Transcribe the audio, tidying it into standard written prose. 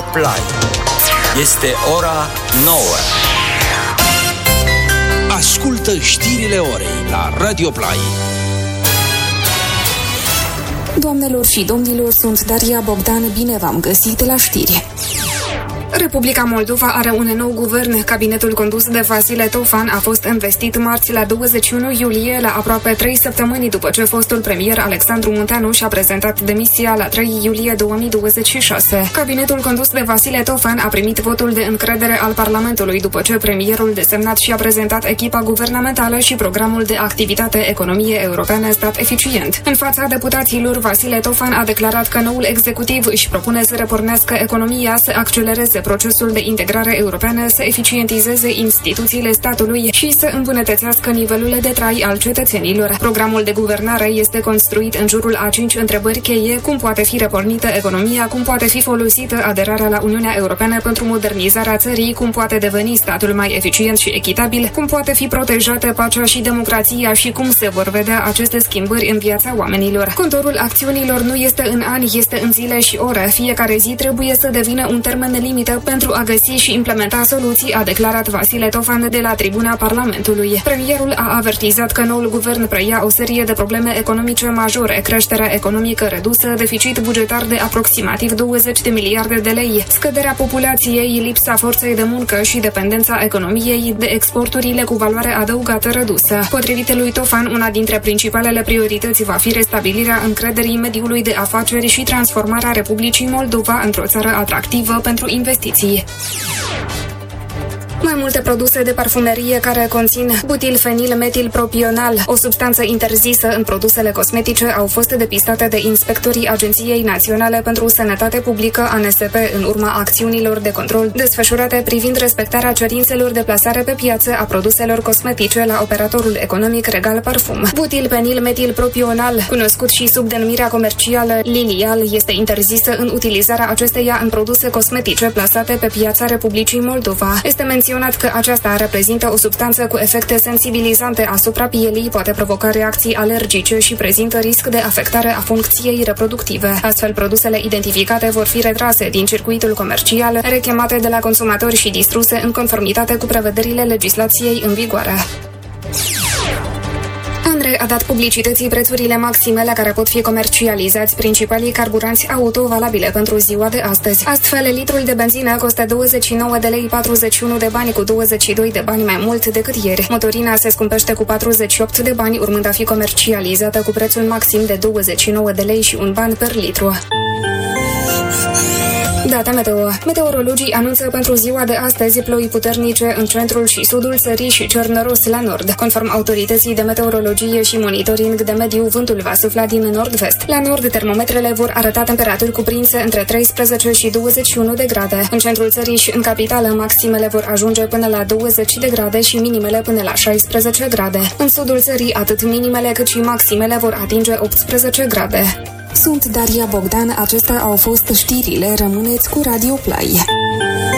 Play. Este ora 9. Ascultă știrile orei la Radio Play. Doamnelor și domnilor, sunt Daria Bogdan, bine v-am găsit la știri. Republica Moldova are un nou guvern. Cabinetul condus de Vasile Tofan a fost investit marți la 21 iulie, la aproape 3 săptămâni după ce fostul premier Alexandru Munteanu și-a prezentat demisia la 3 iulie 2026. Cabinetul condus de Vasile Tofan a primit votul de încredere al Parlamentului după ce premierul desemnat și-a prezentat echipa guvernamentală și programul de activitate economie europeană stat eficient. În fața deputaților, Vasile Tofan a declarat că noul executiv își propune să repornească economia, să accelereze procesul de integrare europeană, să eficientizeze instituțiile statului și să îmbunătățească nivelul de trai al cetățenilor. Programul de guvernare este construit în jurul a 5 întrebări cheie: cum poate fi repornită economia, cum poate fi folosită aderarea la Uniunea Europeană pentru modernizarea țării, cum poate deveni statul mai eficient și echitabil, cum poate fi protejată pacea și democrația și cum se vor vedea aceste schimbări în viața oamenilor. Contorul acțiunilor nu este în ani, este în zile și ore. Fiecare zi trebuie să devină un termen limită pentru a găsi și implementa soluții, a declarat Vasile Tofan de la tribuna Parlamentului. Premierul a avertizat că noul guvern preia o serie de probleme economice majore: creșterea economică redusă, deficit bugetar de aproximativ 20 de miliarde de lei, scăderea populației, lipsa forței de muncă și dependența economiei de exporturile cu valoare adăugată redusă. Potrivit lui Tofan, una dintre principalele priorități va fi restabilirea încrederii mediului de afaceri și transformarea Republicii Moldova într-o țară atractivă pentru investiții. Mai multe produse de parfumerie care conțin butilfenilmetilpropional, o substanță interzisă în produsele cosmetice, au fost depistate de inspectorii Agenției Naționale pentru Sănătate Publică, ANSP, în urma acțiunilor de control desfășurate privind respectarea cerințelor de plasare pe piață a produselor cosmetice la operatorul economic Regal Parfum. Butilfenilmetilpropional, cunoscut și sub denumirea comercială Lilial, este interzisă în utilizarea acesteia în produse cosmetice plasate pe piața Republicii Moldova. Este menționat că aceasta reprezintă o substanță cu efecte sensibilizante asupra pielii, poate provoca reacții alergice și prezintă risc de afectare a funcției reproductive. Astfel, produsele identificate vor fi retrase din circuitul comercial, rechemate de la consumatori și distruse în conformitate cu prevederile legislației în vigoare. A dat publicității prețurile maxime la care pot fi comercializați principalii carburanți auto valabile pentru ziua de astăzi. Astfel, litrul de benzină costă 29 de lei 41 de bani, cu 22 de bani mai mult decât ieri. Motorina se scumpește cu 48 de bani, urmând a fi comercializată cu prețul maxim de 29 de lei și 1 ban per litru. Data meteo. Meteorologii anunță pentru ziua de astăzi ploi puternice în centrul și sudul țării și cer noros la nord. Conform autorității de meteorologie și monitoring de mediu, vântul va sufla din nord-vest. La nord, termometrele vor arăta temperaturi cuprinse între 13 și 21 de grade. În centrul țării și în capitală, maximele vor ajunge până la 20 de grade și minimele până la 16 grade. În sudul țării, atât minimele cât și maximele vor atinge 18 grade. Sunt Daria Bogdan, acestea au fost știrile, rămâneți cu Radio Play.